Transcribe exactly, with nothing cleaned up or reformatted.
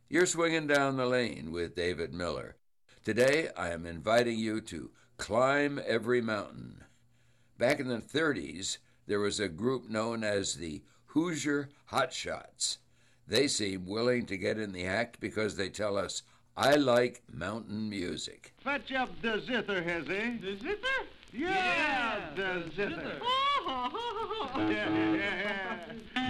You're swinging down the lane with David Miller. Today, I am inviting you to climb every mountain. Back in the thirties, there was a group known as the Hoosier Hotshots. They seem willing to get in the act because they tell us, I like mountain music. Fetch up the zither, Hezzy. The zither? Yeah, the zither. Ha ha ha ha ha. Yeah, yeah, yeah.